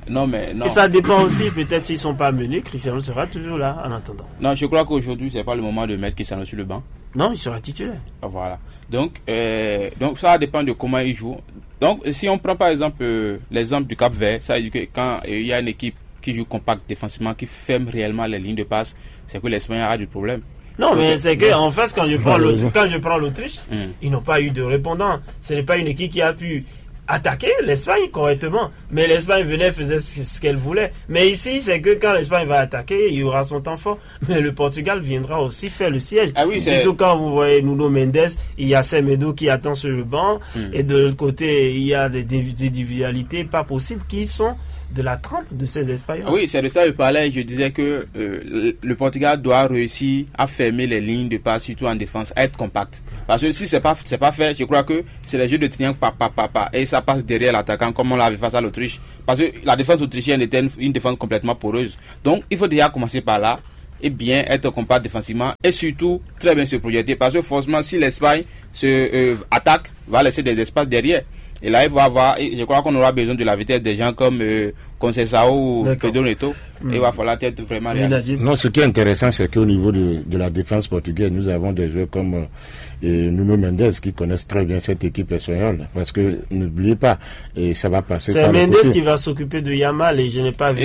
Non, mais non. Et ça dépend aussi, peut-être s'ils ne sont pas menés, Cristiano sera toujours là en attendant. Non, je crois qu'aujourd'hui, c'est pas le moment de mettre Cristiano sur le banc. Non, il sera titulaire. Voilà. Donc ça dépend de comment il joue. Donc, si on prend par exemple l'exemple du Cap-Vert, ça veut dire que quand il y a une équipe qui joue compact défensivement, qui ferme réellement les lignes de passe, c'est que l'Espagne a du problème. Non, mais c'est que en face, quand je prends l'Autriche, ils n'ont pas eu de répondant. Ce n'est pas une équipe qui a pu attaquer l'Espagne correctement. Mais l'Espagne venait, faisait ce qu'elle voulait. Mais ici, c'est que quand l'Espagne va attaquer, il y aura son temps fort. Mais le Portugal viendra aussi faire le siège. Ah oui, surtout quand vous voyez Nuno Mendes, il y a Semedo qui attend sur le banc. Et de l'autre côté, il y a des individualités pas possibles qui sont de la trempe de ces Espagnols. Oui, c'est de ça que je parlais. Je disais que le Portugal doit réussir à fermer les lignes de passe, surtout en défense, à être compact. Parce que si c'est pas fait, je crois que c'est les jeux de triangle, et ça passe derrière l'attaquant, comme on l'avait face à l'Autriche. Parce que la défense autrichienne était une défense complètement poreuse. Donc, il faut déjà commencer par là, et bien être compact défensivement, et surtout très bien se projeter. Parce que forcément, si l'Espagne se attaque, va laisser des espaces derrière. Et là, il va avoir, je crois qu'on aura besoin de la vitesse des gens comme Conceição ou Pedro Neto. Il va falloir être vraiment réaliste. Non, ce qui est intéressant, c'est qu'au niveau de la défense portugaise, nous avons des joueurs comme Nuno Mendes qui connaissent très bien cette équipe espagnole. Parce que n'oubliez pas, et ça va passer par le côté. C'est Mendes qui va s'occuper de Yamal et je n'ai pas vu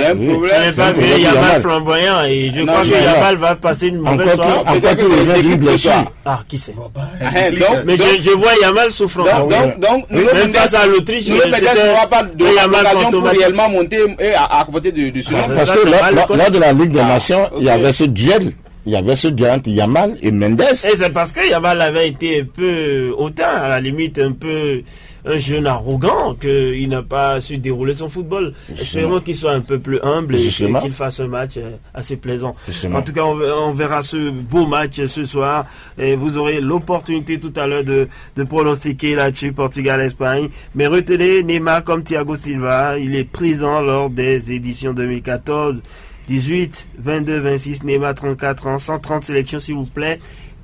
Yamal flamboyant et je crois que Yamal va passer une mauvaise soirée. Qui sait? Mais je vois Yamal souffrant. Donc, même face à l'Autriche, Nuno Mendes n'aura pas d'occasion pour réellement monter à côté de ce parce que lors de la Ligue des Nations, il y avait ce duel. Il y avait ce duel entre Yamal et Mendes. Et c'est parce que Yamal avait été un peu hautain, à la limite un peu un jeune arrogant, qu'il n'a pas su dérouler son football. Espérons qu'il soit un peu plus humble et qu'il fasse un match assez plaisant. En tout cas, on verra ce beau match ce soir et vous aurez l'opportunité tout à l'heure de pronostiquer là-dessus Portugal-Espagne. Mais retenez, Neymar comme Thiago Silva, il est présent lors des éditions 2014. 18, 22, 26, Neymar 34 ans, 130 sélections s'il vous plaît,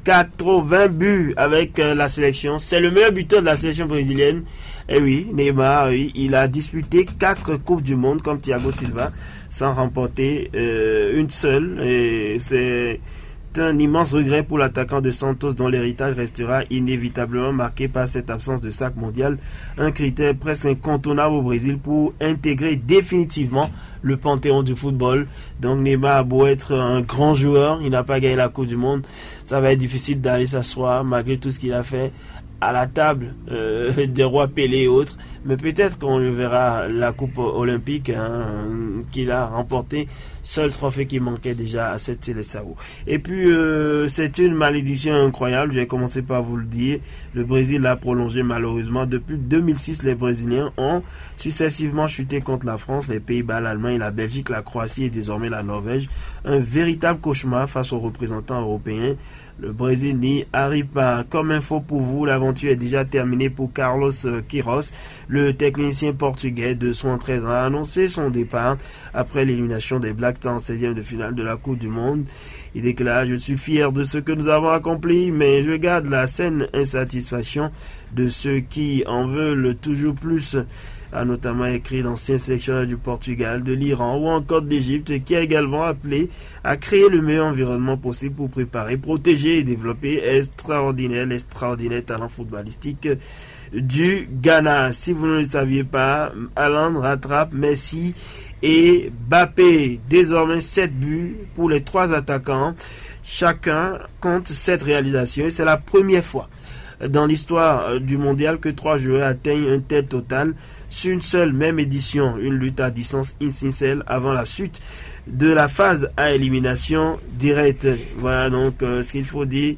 80 buts avec la sélection. C'est le meilleur buteur de la sélection brésilienne. Et oui, Neymar, il a disputé 4 Coupes du Monde comme Thiago Silva sans remporter une seule. Et c'est un immense regret pour l'attaquant de Santos dont l'héritage restera inévitablement marqué par cette absence de sac mondial, un critère presque incontournable au Brésil pour intégrer définitivement le panthéon du football. Donc Neymar a beau être un grand joueur, il n'a pas gagné la Coupe du Monde, ça va être difficile d'aller s'asseoir malgré tout ce qu'il a fait à la table des rois Pelé et autres, mais peut-être qu'on le verra la coupe olympique qu'il a remporté, seul trophée qui manquait déjà à cette Seleção. Et puis c'est une malédiction incroyable, je vais commencer par vous le dire, le Brésil l'a prolongé malheureusement. Depuis 2006, les Brésiliens ont successivement chuté contre la France, les Pays-Bas, l'Allemagne, la Belgique, la Croatie et désormais la Norvège. Un véritable cauchemar face aux représentants européens. Le Brésil n'y arrive pas. Comme info pour vous, l'aventure est déjà terminée pour Carlos Queiroz. Le technicien portugais de 73 ans a annoncé son départ après l'élimination des Black Stars en 16e de finale de la Coupe du Monde. Il déclare: je suis fier de ce que nous avons accompli, mais je garde la saine insatisfaction de ceux qui en veulent toujours plus, a notamment écrit l'ancien sélectionneur du Portugal, de l'Iran ou encore d'Égypte, qui a également appelé à créer le meilleur environnement possible pour préparer, protéger et développer l'extraordinaire talent footballistique du Ghana. Si vous ne le saviez pas, Haaland rattrape Messi et Mbappé. Désormais 7 buts pour les 3 attaquants. Chacun compte 7 réalisations et c'est la première fois dans l'histoire du mondial que 3 joueurs atteignent un tel total sur une seule même édition. Une lutte à distance inutilisée avant la suite de la phase à élimination directe. Voilà donc ce qu'il faut dire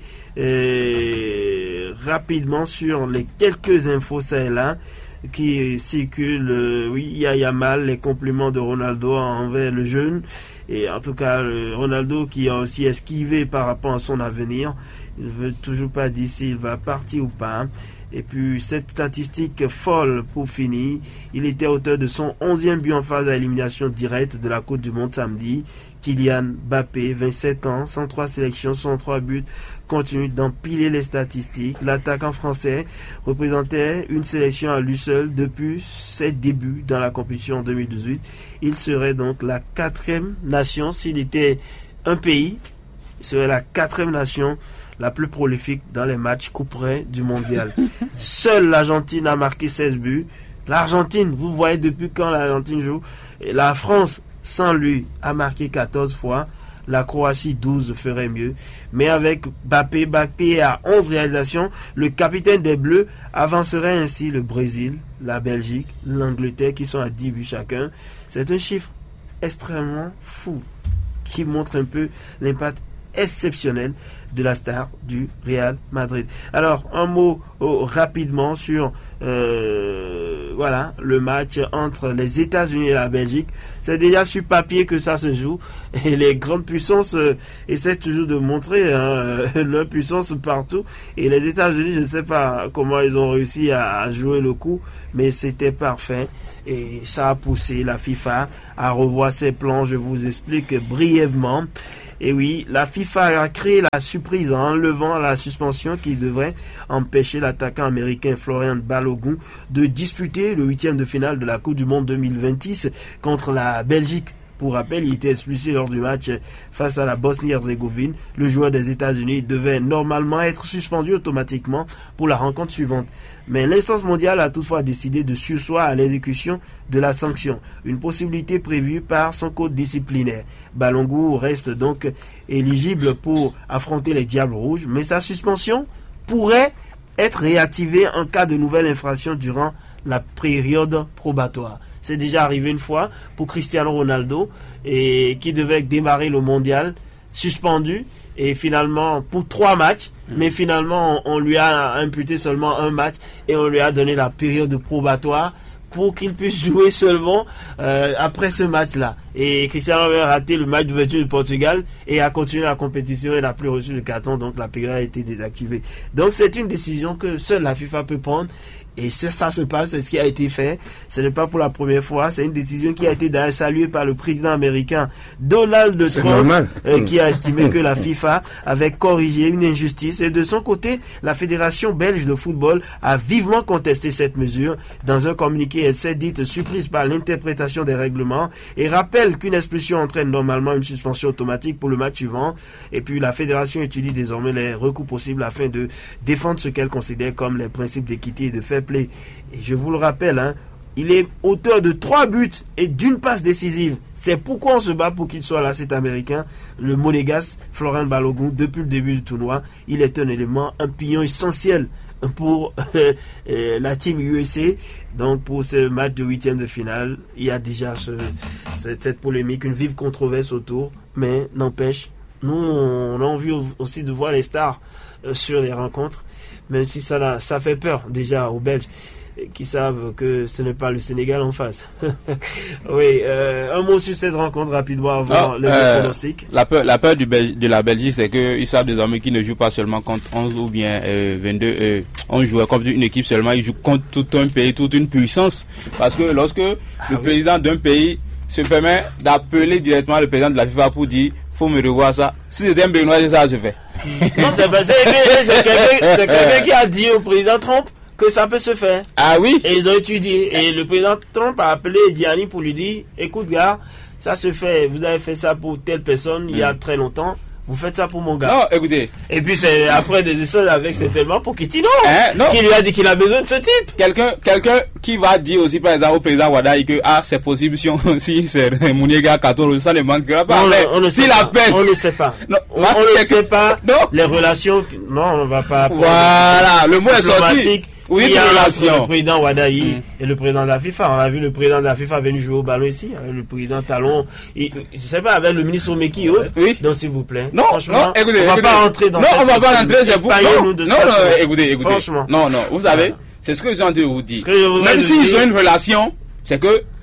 rapidement sur les quelques infos ça et là qui circulent. Oui, il y a Yamal, les compliments de Ronaldo envers le jeune, Et en tout cas, Ronaldo qui a aussi esquivé par rapport à son avenir, il ne veut toujours pas dire s'il va partir ou pas. Et puis cette statistique folle pour finir, il était auteur de son 11e but en phase à élimination directe de la Coupe du Monde samedi. Kylian Mbappé, 27 ans, 103 sélections, 103 buts, continue d'empiler les statistiques. L'attaquant français représentait une sélection à lui seul depuis ses débuts dans la compétition en 2018. Il serait donc la 4e nation, s'il était un pays, il serait la 4e nation la plus prolifique dans les matchs couperets du mondial. Seule l'Argentine a marqué 16 buts. L'Argentine, vous voyez depuis quand l'Argentine joue. Et la France, sans lui, a marqué 14 fois. La Croatie, 12, ferait mieux. Mais avec Mbappé à 11 réalisations, le capitaine des Bleus avancerait ainsi le Brésil, la Belgique, l'Angleterre qui sont à 10 buts chacun. C'est un chiffre extrêmement fou qui montre un peu l'impact exceptionnel de la star du Real Madrid. Alors, un mot rapidement sur voilà, le match entre les États-Unis et la Belgique. C'est déjà sur papier que ça se joue et les grandes puissances essaient toujours de montrer leur puissance partout. Et les États-Unis, je ne sais pas comment ils ont réussi à jouer le coup, mais c'était parfait. Et ça a poussé la FIFA à revoir ses plans. Je vous explique brièvement. Et oui, la FIFA a créé la surprise en enlevant la suspension qui devrait empêcher l'attaquant américain Florian Balogun de disputer le 8e de finale de la Coupe du Monde 2026 contre la Belgique. Pour rappel, il était expulsé lors du match face à la Bosnie-Herzégovine. Le joueur des États-Unis devait normalement être suspendu automatiquement pour la rencontre suivante. Mais l'instance mondiale a toutefois décidé de surseoir à l'exécution de la sanction, une possibilité prévue par son code disciplinaire. Balogun reste donc éligible pour affronter les Diables Rouges, mais sa suspension pourrait être réactivée en cas de nouvelle infraction durant la période probatoire. C'est déjà arrivé une fois pour Cristiano Ronaldo et qui devait démarrer le mondial suspendu et finalement pour 3 matchs, mais finalement on lui a imputé seulement un match et on lui a donné la période probatoire pour qu'il puisse jouer seulement après ce match-là. Et Cristiano a raté le match d'ouverture du Portugal et a continué la compétition et n'a plus reçu le carton, donc la période a été désactivée. Donc c'est une décision que seule la FIFA peut prendre. Et ça se passe, c'est ce qui a été fait. Ce n'est pas pour la première fois. C'est une décision qui a été d'ailleurs saluée par le président américain Donald Trump, qui a estimé que la FIFA avait corrigé une injustice. Et de son côté, la Fédération belge de football a vivement contesté cette mesure. Dans un communiqué, elle s'est dite surprise par l'interprétation des règlements et rappelle qu'une expulsion entraîne normalement une suspension automatique pour le match suivant. Et puis la Fédération étudie désormais les recours possibles afin de défendre ce qu'elle considère comme les principes d'équité et de fair play. Et je vous le rappelle, il est auteur de 3 buts et d'une passe décisive. C'est pourquoi on se bat pour qu'il soit là, cet Américain, le monégasque Florian Balogun. Depuis le début du tournoi, il est un élément, un pignon essentiel pour la team USA. Donc pour ce match de 8e de finale, il y a déjà cette polémique, une vive controverse autour, mais n'empêche, nous on a envie aussi de voir les stars sur les rencontres, même si ça fait peur déjà aux Belges qui savent que ce n'est pas le Sénégal en face. Oui, un mot sur cette rencontre rapidement avant le pronostic. La peur de la Belgique, c'est qu'ils savent désormais qu'ils ne jouent pas seulement contre 11 ou bien 22 11 joueurs comme une équipe seulement, ils jouent contre tout un pays, toute une puissance. Parce que lorsque le président d'un pays se permet d'appeler directement le président de la FIFA pour dire faut me revoir ça, si c'était un Béninois, ça se fait. Non, c'est quelqu'un qui a dit au président Trump que ça peut se faire. Ah oui. Et ils ont étudié. Et le président Trump a appelé Gianni pour lui dire, écoute gars, ça se fait, vous avez fait ça pour telle personne il y a très longtemps. Vous faites ça pour mon gars. Non, écoutez. Et puis c'est après des échanges avec certainement Pochettino, non, qui lui a dit qu'il a besoin de ce type. Quelqu'un qui va dire aussi par exemple au président Wada que c'est possible si c'est Mouniega Kato, ça ne manquera pas. On ne sait pas. Non, on ne sait pas. Non. Les relations. Non, on ne va pas. Voilà, le mot est sorti. Oui, il y a le président Wadaï et le président de la FIFA. On a vu le président de la FIFA venir jouer au ballon ici. Le président Talon, je ne sais pas, avec le ministre Omeki et autres. Oui. Donc s'il vous plaît. Non, franchement, écoutez, on va pas rentrer dans on va pas rentrer, c'est pour écoutez. Franchement. Non, vous savez, c'est ce que j'ai envie de vous dire. Même s'ils ont une relation, c'est que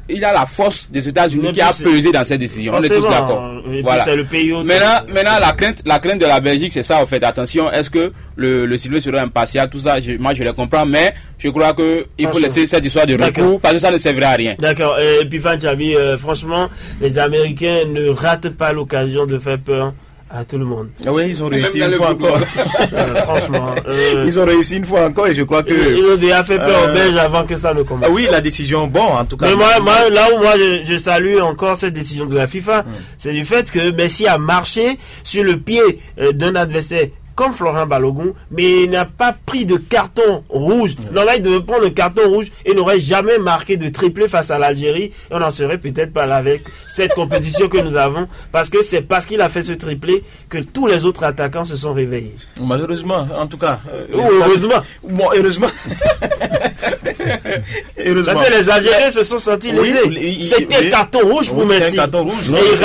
il y a la force des États-Unis qui a pesé dans cette décision. On est tous d'accord. Voilà. C'est le pays maintenant, la crainte de la Belgique, c'est ça, en fait. Attention, est-ce que le sifflet sera impartial? Tout ça, moi, je le comprends, mais je crois que il faut laisser cette histoire de recours parce que ça ne servira à rien. D'accord. Et puis, Fanchami, franchement, les Américains ne ratent pas l'occasion de faire peur à tout le monde. Oui, ils ont réussi une fois encore. Franchement, ils ont réussi une fois encore et je crois que ils ont déjà fait peur aux Belges avant que ça ne commence. Oui, la décision, bon, en tout cas. Mais là où je salue encore cette décision de la FIFA, c'est du fait que Messi a marché sur le pied d'un adversaire comme Florent Balogun, mais il n'a pas pris de carton rouge. Non, là, il devait prendre un carton rouge et n'aurait jamais marqué de triplé face à l'Algérie. Et on n'en serait peut-être pas là avec cette compétition que nous avons, parce que c'est parce qu'il a fait ce triplé que tous les autres attaquants se sont réveillés. Malheureusement, en tout cas. Heureusement. Bon, heureusement. Parce que les Algériens se sont sentis lésés. C'était carton rouge pour Messi. Carton rouge,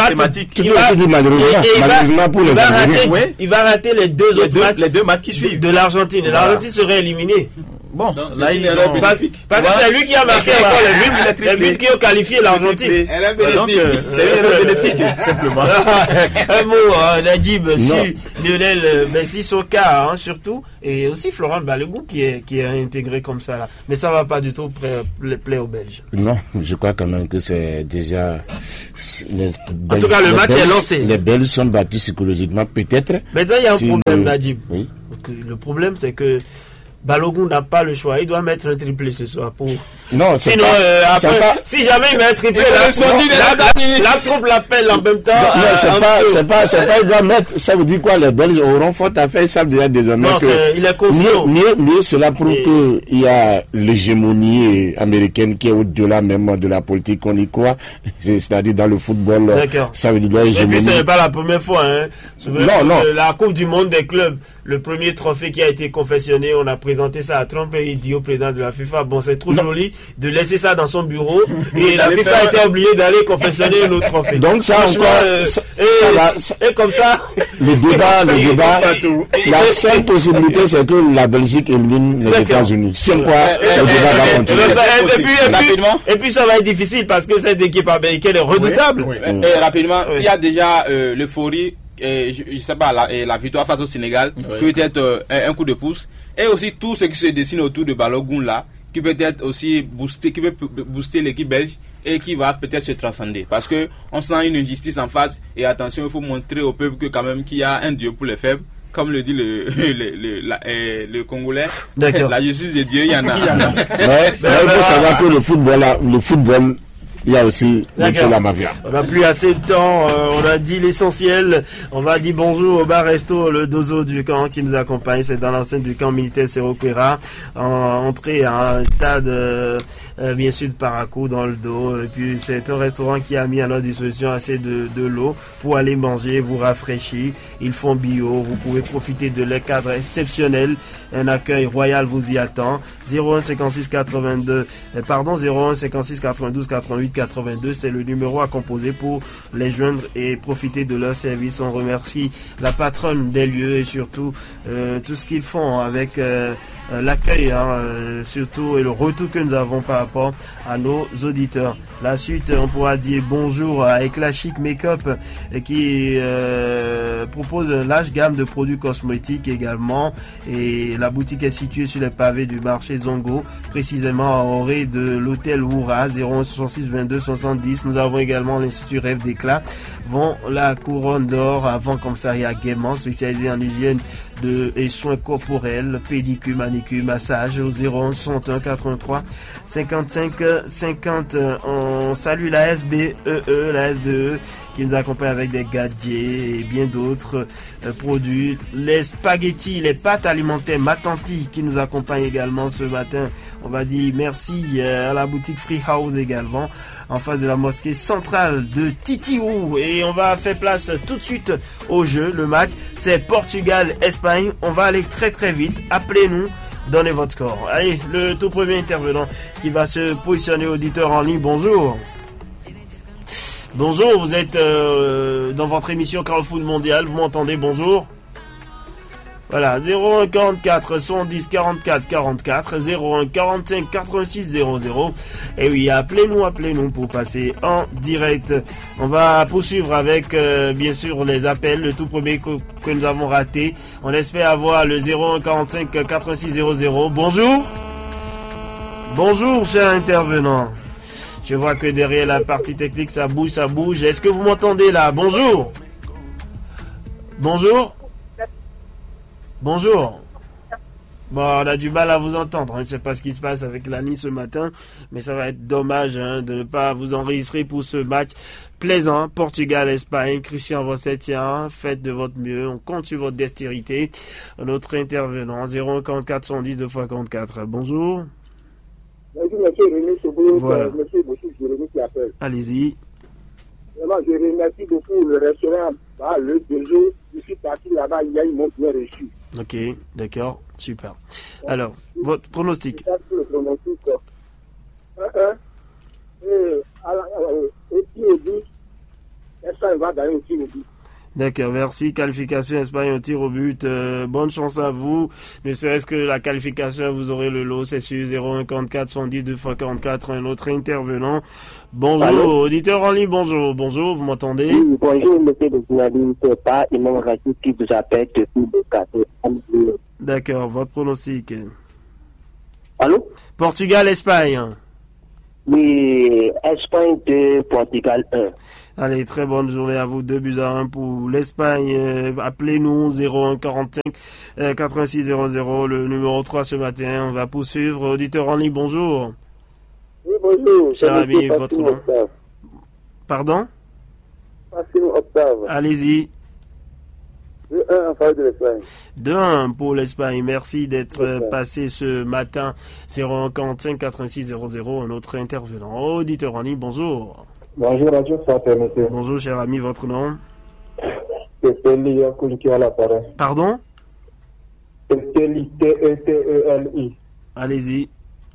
malheureusement pour les Algériens. Il va rater les deux matchs qui suivent de l'Argentine. Et l'Argentine serait éliminée. Bon, là il est erreur bénéfique. Parce que c'est lui qui a marqué encore les buts qui ont qualifié l'Argentine. C'est une erreur bénéfique, simplement. Un mot, Najib, sur Lionel Messi, son cas, surtout, et aussi Florent Balogun qui est intégré comme ça là. Mais ça va pas du tout plaire aux Belges. Non, je crois quand même que c'est déjà. En tout cas, le match est lancé. Les Belges sont battus psychologiquement, peut-être. Maintenant, il y a un problème, Najib. Oui. Le problème, c'est que Balogun n'a pas le choix, il doit mettre un triplé ce soir pour. Non, c'est sinon, si jamais il met un triplé, la troupe l'appelle en même temps. Non, c'est pas, il doit mettre. Ça veut dire quoi? Les Belges auront faute à faire, ils savent déjà désormais non, que. Il est conscient. Mieux, cela prouve qu'il y a l'hégémonie américaine qui est au-delà même de la politique qu'on y croit. C'est-à-dire dans le football. D'accord. Ça veut dire l'hégémonie. Et puis, ce n'est pas la première fois, hein. Non. La Coupe du Monde des clubs, le premier trophée qui a été confectionné, on a présenté ça à Trump et il dit au président de la FIFA, bon, c'est trop joli de laisser ça dans son bureau et la FIFA a été obligée d'aller confectionner un autre trophée. Donc ça encore, et comme ça, le débat, la seule possibilité c'est que la Belgique élimine les États-Unis. C'est quoi le débat va continuer. Et puis ça va être difficile parce que cette équipe américaine est redoutable. Et rapidement, il y a déjà l'euphorie. Je sais pas, la victoire face au Sénégal peut être un coup de pouce, et aussi tout ce qui se dessine autour de Balogun là, qui peut être aussi booster l'équipe belge et qui va peut-être se transcender, parce que on sent une injustice en face, et attention, il faut montrer au peuple que quand même qu'il y a un Dieu pour les faibles, comme le dit le Congolais. D'accord. La justice de Dieu, il y en a. Mais il faut savoir que le football, il y a aussi la mafia. On n'a plus assez de temps, on a dit l'essentiel. On va dire bonjour au bar resto Le Dozo du camp qui nous accompagne. C'est dans l'enceinte du camp militaire Seroquera. Entrée à un stade bien sûr de Parakou dans le dos. Et puis c'est un restaurant qui a mis à notre disposition assez de l'eau pour aller manger, vous rafraîchir. Ils font bio, vous pouvez profiter de leur cadre exceptionnel. Un accueil royal vous y attend. 01 56 92 82, c'est le numéro à composer pour les joindre et profiter de leur service. On remercie la patronne des lieux et surtout tout ce qu'ils font avec l'accueil, surtout, et le retour que nous avons par rapport à nos auditeurs. La suite, on pourra dire bonjour à Eclat Chic Make-up qui propose une large gamme de produits cosmétiques également, et la boutique est située sur les pavés du marché Zongo, précisément à Orée de l'hôtel Oura. 0166 22 70. Nous avons également l'Institut Rêve d'Éclat, la Couronne d'Or, avant commissariat Gaiement, spécialisé en hygiène et soins corporels, pédicure, manicure, massage, au 01 61 83 55 50. On salue la SBE qui nous accompagne avec des gadgets et bien d'autres produits. Les spaghettis, les pâtes alimentaires Matanti qui nous accompagnent également ce matin. On va dire merci à la boutique Free House également, en face de la mosquée centrale de Titiou. Et on va faire place tout de suite au jeu. Le match, c'est Portugal-Espagne. On va aller très très vite. Appelez-nous, donnez votre score. Allez, le tout premier intervenant qui va se positionner, auditeur en ligne. Bonjour. Bonjour, vous êtes dans votre émission Carl Foot Mondial. Vous m'entendez? Bonjour. Voilà, 01 44 110 44 44, 01 45 86 00. Et oui, appelez-nous pour passer en direct. On va poursuivre avec, bien sûr, les appels. Le tout premier que nous avons raté. On espère avoir le 01 45 86 00. Bonjour. Bonjour, cher intervenant. Je vois que derrière la partie technique, ça bouge. Est-ce que vous m'entendez là? Bonjour. Bonjour. Bonjour. Bon, on a du mal à vous entendre. Je ne sais pas ce qui se passe avec l'ANI ce matin, mais ça va être dommage de ne pas vous enregistrer pour ce match plaisant. Portugal-Espagne, Christian Vossetien, faites de votre mieux. On compte sur votre dextérité. Notre intervenant, 0144 110 2x44. Bonjour. Bonjour, monsieur Rémi Sobo, Voilà. monsieur Bouchou, Jérémy qui appelle. Allez-y. Vraiment, je remercie beaucoup le restaurant, le déjeuner. Je suis parti là-bas, ils m'ont bien reçu. Ok, d'accord, super. Alors, votre pronostic. Le pronostic, 1-1. Et tir au but, Espagne va gagner au tir au but. D'accord, merci. Qualification Espagne au tir au but. Bonne chance à vous. Ne serait-ce que la qualification, vous aurez le lot, c'est sur 01 44 110 2x44. Un autre intervenant. Bonjour, Allô? auditeur en ligne, bonjour. Bonjour, vous m'entendez? Oui, bonjour, monsieur le journaliste, pas Imam Rachid qui vous appelle depuis le quartier. D'accord, votre pronostic. Allô? Portugal-Espagne. Oui, Espagne 2, Portugal 1. Allez, très bonne journée à vous. 2-1 pour l'Espagne. Appelez-nous 01 45 86 00, le numéro 3 ce matin. On va poursuivre. Auditeur en ligne, bonjour. Oui, bonjour. Cher ami, monsieur votre Fassine nom. Octave. Pardon? Fassine Octave. Allez-y. 2-1 en faveur de l'Espagne. 2-1 pour l'Espagne. Merci d'être D'accord. passé ce matin. 01 45 86 00, un autre intervenant. Auditeur en ligne, bonjour. Bonjour, Radio Fraternité. Bonjour, cher ami, votre nom? C'est Teli Yakoul qui a l'appareil. Pardon? C'est Teli, T-E-T-E-L-I. Allez-y.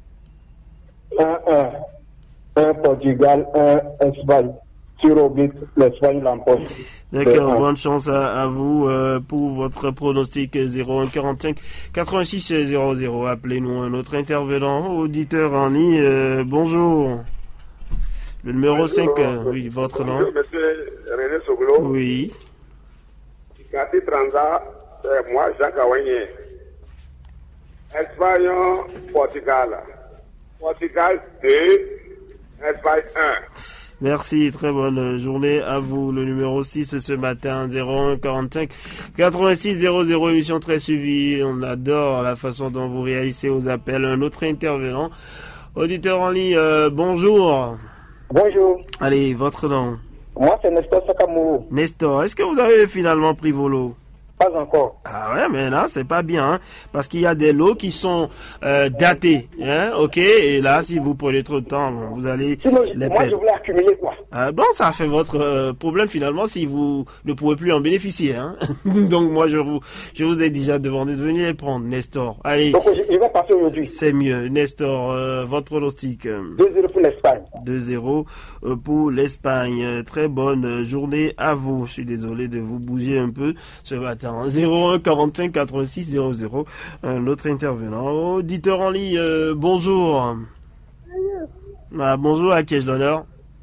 1-1. 1 Portugal, 1 Espagne. Sur au but, l'Espagne l'emporte. D'accord, 2-1. bonne chance à vous pour votre pronostic 01 45 86 00. Appelez-nous un autre intervenant, auditeur en ligne. Bonjour. Le numéro 5, oui, votre nom. Bonjour, monsieur René Soglo. Oui. Kati Transa, c'est moi, Jacques Awagné. Espagne, Portugal. Portugal 2, Espagne 1. Merci, très bonne journée à vous. Le numéro 6 ce matin, 01 45 86 00, émission très suivie. On adore la façon dont vous réalisez aux appels. Un autre intervenant, auditeur en ligne, bonjour. Bonjour, Allez, votre nom. moi c'est Nestor Sakamou. Nestor, est-ce que vous avez finalement pris vos lots? Pas encore. Ah ouais, mais là, c'est pas bien, hein, parce qu'il y a des lots qui sont datés, hein, ok, et là, si vous prenez trop de temps, bon, vous allez Sinon, les moi je perdre. voulais accumuler quoi. Bon, ça fait votre problème finalement si vous ne pouvez plus en bénéficier, hein. Donc moi, je vous ai déjà demandé de venir les prendre, Nestor. Allez, Donc je vais passer aujourd'hui. c'est mieux, Nestor, votre pronostic. 2-0 pour l'Espagne. 2-0 pour l'Espagne. Très bonne journée à vous. Je suis désolé de vous bouger un peu ce matin. 01 45 86 00. Un autre intervenant. Auditeur en ligne, bonjour. Ah, bonjour, à qui ai-je l'honneur?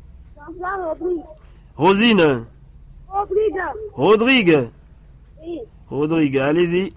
Rosine. Rodrigue. Rodrigue, allez-y.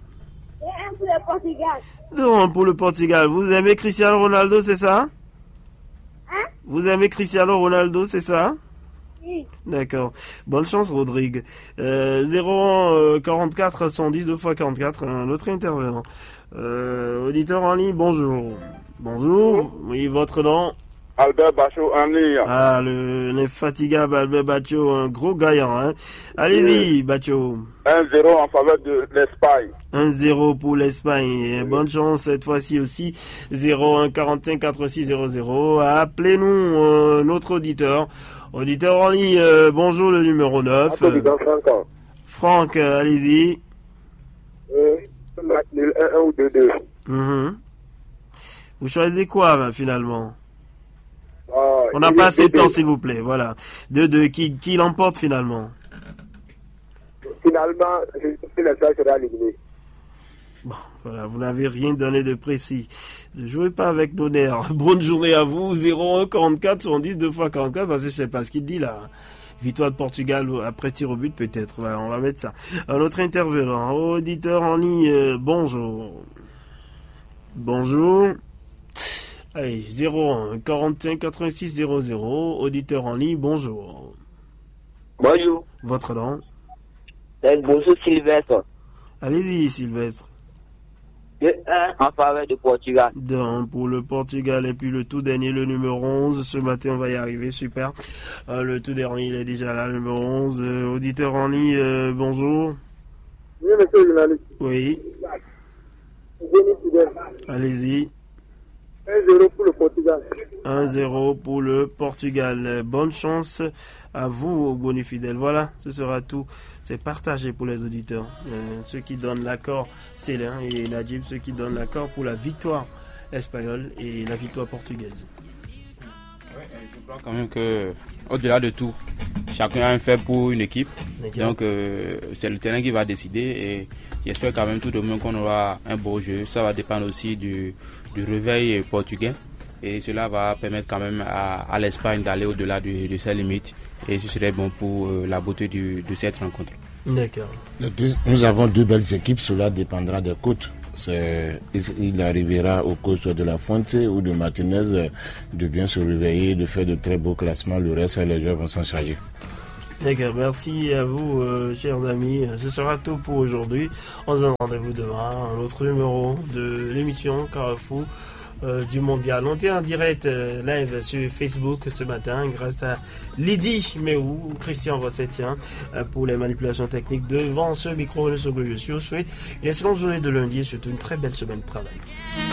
Non, pour le Portugal. Vous aimez Cristiano Ronaldo, c'est ça? Vous aimez Cristiano Ronaldo, c'est ça? D'accord. Bonne chance, Rodrigue. 01 44 110 2x44, un autre intervenant. Auditeur en ligne, bonjour. Bonjour. Oui, votre nom? Albert Bachot en ligne. Ah, l'infatigable Albert Bacho, un gros gaillant, hein. Allez-y, Bacho. 1-0 en faveur de l'Espagne. 1-0 pour l'Espagne. Et bonne chance cette fois-ci aussi. 01 45 86 00. Appelez-nous notre auditeur. Auditeur en ligne, bonjour, le numéro 9. Franck, allez-y. Match nul 1-1 ou 2-2. Mhm. Vous choisissez quoi finalement? Ah, On n'a pas assez de temps, s'il vous plaît. Voilà. 2-2. Qui l'emporte finalement? Finalement, je sais que l'Espagne sera éliminé. Bon, voilà, vous n'avez rien donné de précis. Ne jouez pas avec nos nerfs. Bonne journée à vous. 0-1 44 70 2 fois 44 parce que je sais pas ce qu'il dit là. Victoire de Portugal après tir au but peut-être. Voilà, on va mettre ça. Un autre intervenant, auditeur en ligne. Bonjour. Bonjour. Allez, 01 45 86 00. Auditeur en ligne. Bonjour. Bonjour. Votre nom? Bonjour Sylvestre. Allez-y, Sylvestre. 2-1 en faveur de Portugal. 2-1 pour le Portugal. Et puis le tout dernier, le numéro 11. Ce matin, on va y arriver. Super. Le tout dernier, il est déjà là, le numéro 11. Auditeur en ligne, bonjour. Oui, monsieur le journaliste. Oui. Allez-y. 1-0 pour le Portugal. 1-0 pour le Portugal. Bonne chance à vous, Boni Fidèle. Voilà, ce sera tout. C'est partagé pour les auditeurs. Ceux qui donnent l'accord, Célin et Najib, ceux qui donnent l'accord pour la victoire espagnole et la victoire portugaise. Je crois quand même que, au-delà de tout, chacun a un fait pour une équipe. Donc, c'est le terrain qui va décider. Et j'espère quand même tout de même qu'on aura un beau jeu. Ça va dépendre aussi du réveil portugais. Et cela va permettre quand même à l'Espagne d'aller au-delà de ses limites. Et ce serait bon pour la beauté de cette rencontre. D'accord. Nous avons deux belles équipes, cela dépendra des coachs. Il arrivera au coach de la Fuente ou de Martinez de bien se réveiller, de faire de très beaux classements. Le reste, les joueurs vont s'en charger. D'accord, merci à vous, chers amis. Ce sera tout pour aujourd'hui. On se donne rendez-vous demain, un autre numéro de l'émission Carrefour du Mondial. On est en direct live sur Facebook ce matin grâce à Lydie Meou, Christian Vossetien pour les manipulations techniques devant ce micro. Je suis. Une excellente journée de lundi et surtout une très belle semaine de travail.